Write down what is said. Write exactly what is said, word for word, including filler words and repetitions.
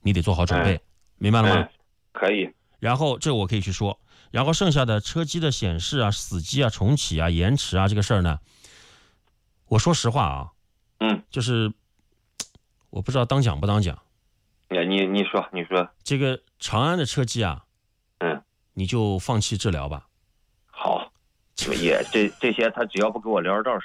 你得做好准备，嗯、明白了吗、嗯？ 可以。 然后这我可以去说，然后剩下的车机的显示啊、死机啊、重启啊、延迟啊这个事儿呢，我说实话啊， 嗯， 就是我不知道当讲不当讲。 哎，你你说你说， 这个长安的车机啊， 嗯， 你就放弃治疗吧。 好，也这这些他只要不给我聊着道上。